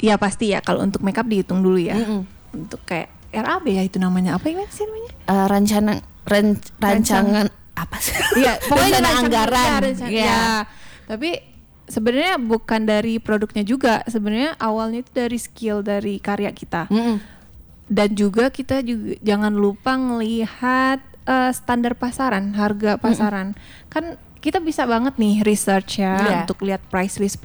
Ya pasti ya, kalau untuk makeup dihitung dulu ya. Untuk kayak RAB ya itu namanya, apa sih namanya? Rancangan apa sih? Iya, pokoknya rencana anggaran. Ya. Tapi sebenarnya bukan dari produknya juga, sebenarnya awalnya itu dari skill, dari karya kita. Dan juga kita juga jangan lupa ngelihat standar pasaran, harga pasaran. Kan kita bisa banget nih research ya untuk lihat price list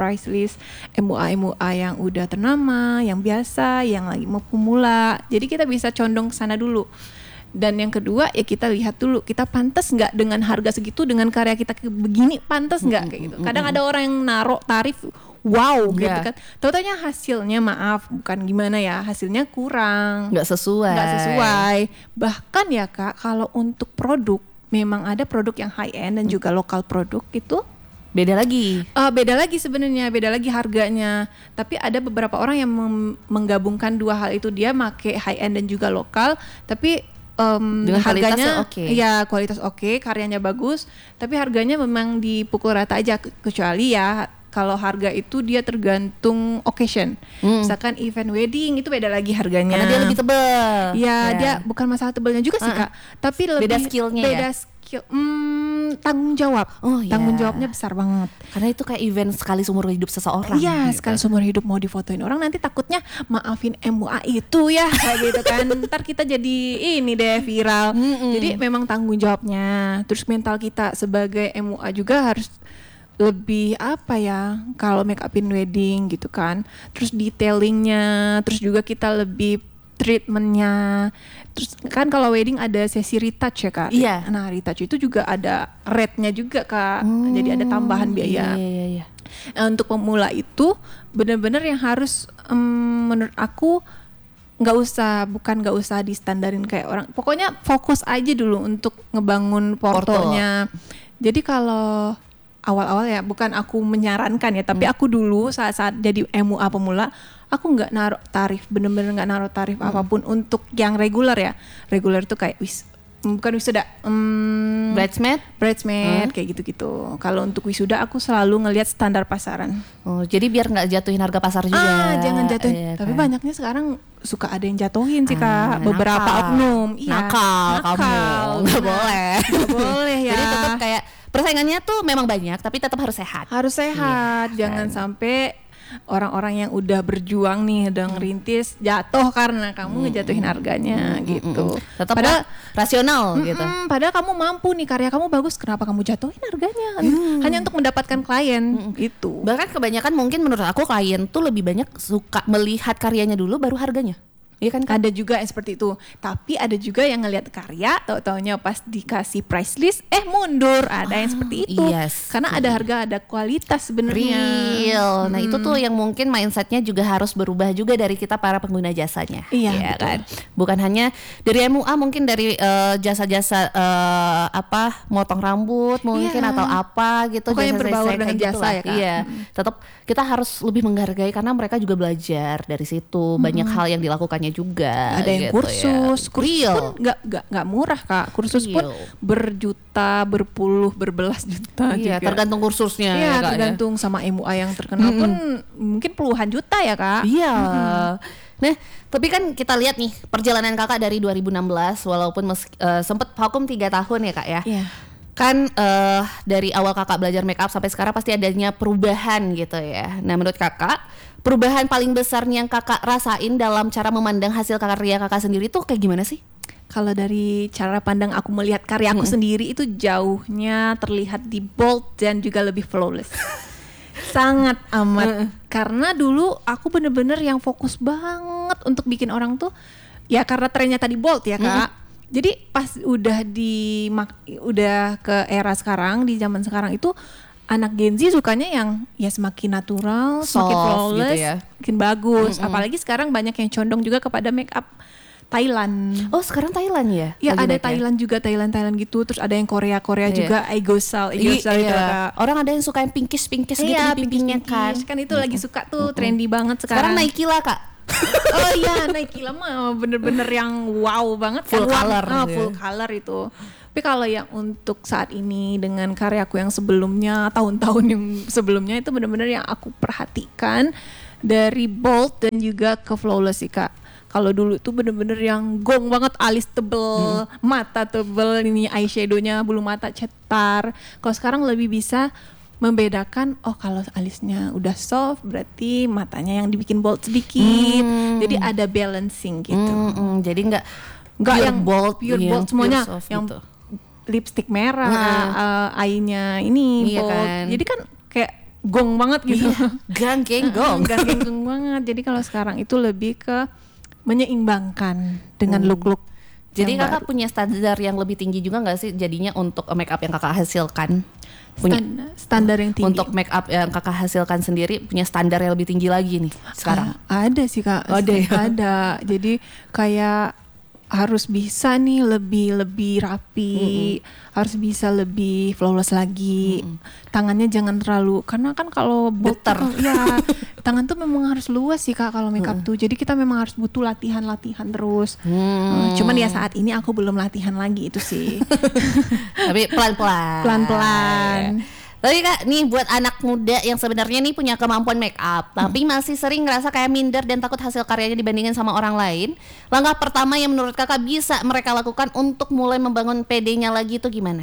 MUA yang udah ternama, yang biasa, yang lagi mau pemula. Jadi kita bisa condong ke sana dulu. Dan yang kedua ya kita lihat dulu, kita pantas nggak dengan harga segitu, dengan karya kita begini, pantas nggak kayak gitu. Kadang ada orang yang naruh tarif gitu kan, tahu-taunya hasilnya bukan gimana ya, hasilnya kurang, nggak sesuai. Bahkan ya Kak, kalau untuk produk memang ada produk yang high end dan juga lokal produk itu beda lagi sebenarnya, beda lagi harganya. Tapi ada beberapa orang yang menggabungkan dua hal itu, dia make high end dan juga lokal, tapi dengan harganya kualitas kualitas karyanya bagus, tapi harganya memang dipukul rata aja, kecuali ya kalau harga itu dia tergantung occasion. Misalkan event wedding itu beda lagi harganya. Karena dia lebih tebal. Ya, dia bukan masalah tebalnya juga sih Kak, tapi lebih beda skillnya tanggung jawab. Tanggung jawabnya besar banget. Karena itu kayak event sekali seumur hidup seseorang. Iya, sekali seumur hidup mau difotoin orang, nanti takutnya maafin MUA itu ya kayak gitu kan. Ntar kita jadi ini deh viral. Jadi memang tanggung jawabnya. Terus mental kita sebagai MUA juga harus lebih kalau make upin wedding gitu kan. Terus detailingnya, terus juga kita lebih treatmentnya. Terus kan kalau wedding ada sesi retouch ya Kak. Iya. Nah retouch itu juga ada rate-nya juga Kak. Jadi ada tambahan biaya. Iya. Nah, untuk pemula itu benar-benar yang harus menurut aku nggak usah distandarin kayak orang. Pokoknya fokus aja dulu untuk ngebangun portonya. Jadi kalau awal-awal ya, bukan aku menyarankan ya, tapi aku dulu saat jadi MUA pemula, aku nggak naruh tarif, bener-bener nggak naruh tarif apapun untuk yang reguler ya. Reguler tuh kayak bukan wisuda, bridesmaid kayak gitu-gitu. Kalau untuk wisuda aku selalu ngelihat standar pasaran. Jadi biar nggak jatuhin harga pasar juga. Jangan jatuhin. Tapi banyaknya sekarang suka ada yang jatuhin sih Kak. Beberapa oknum. Nakal kamu. Nggak boleh ya. Jadi tetap kayak persaingannya tuh memang banyak, tapi tetap harus sehat. Jangan sampai orang-orang yang udah berjuang nih, udah ngerintis jatuh karena kamu ngejatuhin harganya gitu. Tetap padahal rasional gitu. Padahal kamu mampu nih, karya kamu bagus, kenapa kamu jatuhin harganya? Hanya untuk mendapatkan klien itu. Bahkan kebanyakan mungkin menurut aku klien tuh lebih banyak suka melihat karyanya dulu baru harganya. Iya kan? Ada juga yang seperti itu. Tapi ada juga yang ngelihat karya, tahu-taunya pas dikasih price list, mundur. Ada yang seperti itu. Karena ada harga, ada kualitas sebenarnya. Real. Nah itu tuh yang mungkin mindsetnya juga harus berubah juga dari kita para pengguna jasanya. Iya betul. Kan? Bukan hanya dari MUA, mungkin dari jasa-jasa motong rambut mungkin atau apa gitu. Pokoknya yang berbaur dengan jasa ya Kak. Iya. Tetap kita harus lebih menghargai karena mereka juga belajar dari situ. Banyak hal yang dilakukannya juga. Ada yang gitu kursus pun nggak murah Kak. Kursus pun berjuta, berbelas juta juga. Tergantung kursusnya. Iya, tergantung sama MUA yang terkenal pun mungkin puluhan juta ya Kak. Iya. Nah, tapi kan kita lihat nih perjalanan Kakak dari 2016, walaupun sempat vakum 3 tahun ya Kak ya. Iya. Kan dari awal Kakak belajar make up sampai sekarang pasti adanya perubahan gitu ya. Nah, menurut Kakak, perubahan paling besar nih yang Kakak rasain dalam cara memandang hasil karya Kakak sendiri tuh kayak gimana sih? Kalau dari cara pandang aku melihat karya aku sendiri itu jauhnya terlihat di bold dan juga lebih flawless. Sangat amat. Karena dulu aku bener-bener yang fokus banget untuk bikin orang tuh, ya karena trennya tadi bold ya Kak. Jadi pas udah ke era sekarang, di zaman sekarang itu anak Gen Z sukanya yang ya semakin natural, semakin flawless, gitu ya. Makin bagus. Apalagi sekarang banyak yang condong juga kepada make up Thailand. Oh sekarang Thailand ya? Ya ada Thailand juga, Thailand gitu. Terus ada yang Korea juga, Aegosal itu. Orang ada yang suka yang pinkish gitu di pipinya kan. Kan itu lagi suka tuh, trendy banget sekarang. Sekarang Nike lah Kak. Oh iya, Nike lah mah bener-bener yang wow banget. Full color. Full color itu. Tapi kalau yang untuk saat ini dengan karyaku yang sebelumnya, tahun-tahun yang sebelumnya itu benar-benar yang aku perhatikan dari bold dan juga ke flawless sih Kak. Kalau dulu tuh bener-bener yang gong banget, alis tebel, mata tebel, ini eyeshadownya, bulu mata cetar. Kalau sekarang lebih bisa membedakan, oh kalau alisnya udah soft berarti matanya yang dibikin bold sedikit. Jadi ada balancing gitu. Jadi nggak yang bold, pure bold semuanya, pure soft yang gitu. lipstick merah, eye-nya ini Iya bold. kan? Jadi kan kayak gong banget gitu. Gang gong. Gong banget. Jadi kalau sekarang itu lebih ke menyeimbangkan dengan look-look. Jadi yang kakak baru. punya standar yang lebih tinggi juga nggak sih jadinya untuk make up yang kakak hasilkan? Standar yang tinggi. Untuk make up yang kakak hasilkan sendiri punya standar yang lebih tinggi lagi nih sekarang? Ada sih Kak. Ada ya? Ada. Jadi kayak harus bisa nih lebih rapi, harus bisa lebih flawless lagi. Tangannya jangan terlalu, karena kan kalau Getar. ya tangan tuh memang harus luas sih Kak kalau makeup tuh. Jadi kita memang harus butuh latihan terus. Cuman ya saat ini aku belum latihan lagi itu sih. Tapi pelan-pelan. Pelan-pelan. Tapi Kak, nih buat anak muda yang sebenarnya nih punya kemampuan make up, tapi masih sering ngerasa kayak minder dan takut hasil karyanya dibandingin sama orang lain. Langkah pertama yang menurut Kakak bisa mereka lakukan untuk mulai membangun PD-nya lagi itu gimana?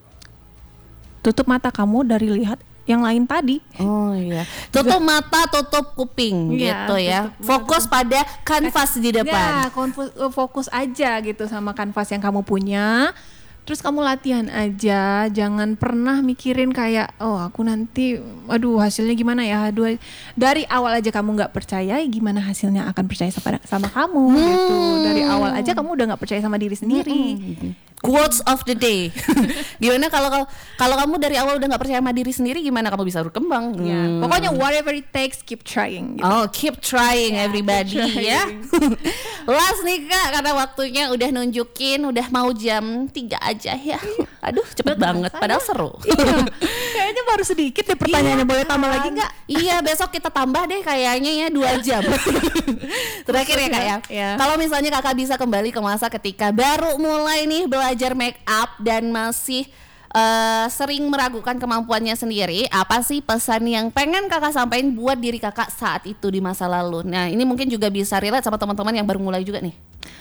Tutup mata kamu dari lihat yang lain tadi. Oh iya. Tutup mata, tutup kuping Iya, gitu ya. tutup mata. Fokus pada kanvas di depan. Ya, fokus aja gitu sama kanvas yang kamu punya. Terus kamu latihan aja, jangan pernah mikirin kayak, oh aku nanti, aduh hasilnya gimana ya. Aduh, dari awal aja kamu nggak percaya, gimana hasilnya akan percaya sama kamu gitu. Dari awal aja kamu udah nggak percaya sama diri sendiri. Quotes of the day. Gimana kalau kamu dari awal udah nggak percaya sama diri sendiri, gimana kamu bisa berkembang? Ya, pokoknya whatever it takes, keep trying. Gitu. Oh, keep trying everybody keep trying. ya. Last nih Kak, karena waktunya udah nunjukin, udah mau jam 3 aja ya. Aduh, cepet banget, padahal seru. Iya, kayaknya baru sedikit deh pertanyaannya. Boleh tambah lagi nggak? Iya, besok kita tambah deh kayaknya ya 2 jam. Terakhir ya Kak ya. Iya. Kalau misalnya Kakak bisa kembali ke masa ketika baru mulai nih belajar make up dan masih sering meragukan kemampuannya sendiri, apa sih pesan yang pengen Kakak sampaikan buat diri Kakak saat itu di masa lalu? Nah, ini mungkin juga bisa relate sama teman-teman yang baru mulai juga nih.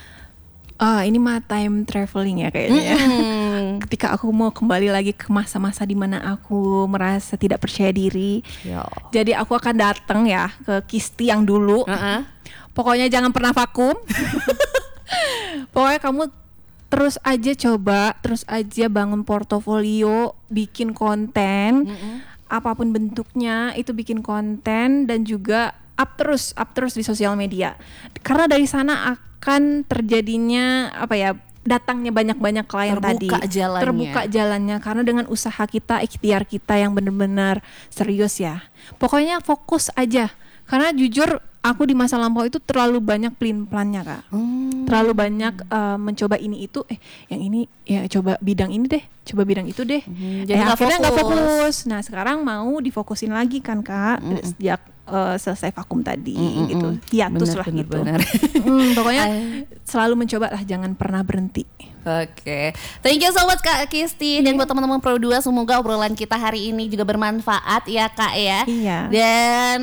Ini mah time traveling ya kayaknya. Ya. Ketika aku mau kembali lagi ke masa-masa di mana aku merasa tidak percaya diri. Yo. Jadi aku akan datang ya ke Kisti yang dulu. Pokoknya jangan pernah vakum. Pokoknya kamu terus aja coba, terus aja bangun portofolio, bikin konten, apapun bentuknya itu bikin konten dan juga up terus di sosial media. Karena dari sana akan terjadinya datangnya banyak-banyak klien terbuka jalannya karena dengan usaha kita, ikhtiar kita yang benar-benar serius ya. Pokoknya fokus aja. Karena jujur aku di masa lampau itu terlalu banyak plan-plannya Kak. Terlalu banyak mencoba ini itu, yang ini ya coba bidang ini deh, coba bidang itu deh. Jadi akhirnya nggak fokus. Nah sekarang mau difokusin lagi kan Kak, sejak selesai vakum tadi gitu, hiatus lah gitu. Pokoknya selalu mencoba lah, jangan pernah berhenti. Oke, thank you so much Kak Kisti dan buat teman-teman Pro 2, semoga obrolan kita hari ini juga bermanfaat ya Kak ya. Iya. Dan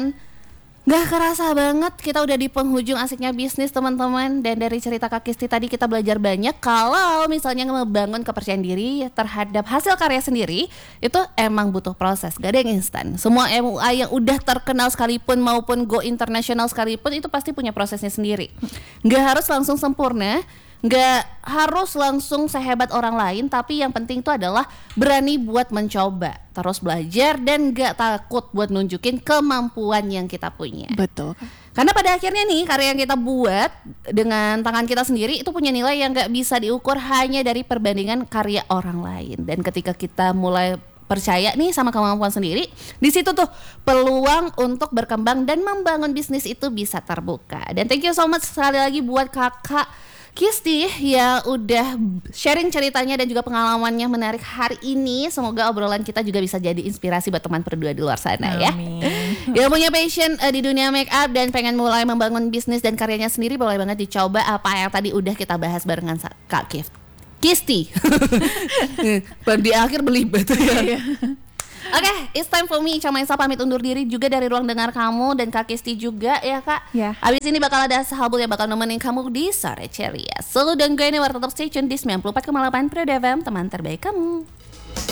gak kerasa banget kita udah di penghujung asiknya bisnis teman-teman. Dan dari cerita Kak Kisti tadi kita belajar banyak kalau misalnya membangun kepercayaan diri terhadap hasil karya sendiri itu emang butuh proses, gak ada yang instan. Semua MUA yang udah terkenal sekalipun maupun go internasional sekalipun itu pasti punya prosesnya sendiri. Gak harus langsung sempurna, gak harus langsung sehebat orang lain, tapi yang penting itu adalah berani buat mencoba, terus belajar dan gak takut buat nunjukin kemampuan yang kita punya. Betul. Karena pada akhirnya nih karya yang kita buat dengan tangan kita sendiri itu punya nilai yang gak bisa diukur hanya dari perbandingan karya orang lain. Dan ketika kita mulai percaya nih sama kemampuan sendiri, di situ tuh peluang untuk berkembang dan membangun bisnis itu bisa terbuka. Dan thank you so much sekali lagi buat Kakak Kisti ya udah sharing ceritanya dan juga pengalamannya menarik hari ini. Semoga obrolan kita juga bisa jadi inspirasi buat teman berdua di luar sana. Amin. Ya. Yang punya passion di dunia make up dan pengen mulai membangun bisnis dan karyanya sendiri, boleh banget dicoba apa yang tadi udah kita bahas barengan Kak Kisti. Di akhir belibet ya. Oke, it's time for me. Ica Maisa pamit undur diri juga dari ruang dengar kamu dan Kak Kisti juga ya Kak. Ya. Abis ini bakal ada sahabul yang bakal nemenin kamu di sore ceria. Selalu dan gue ini tetap stay tune di 94,8 Pro FM, teman terbaik kamu.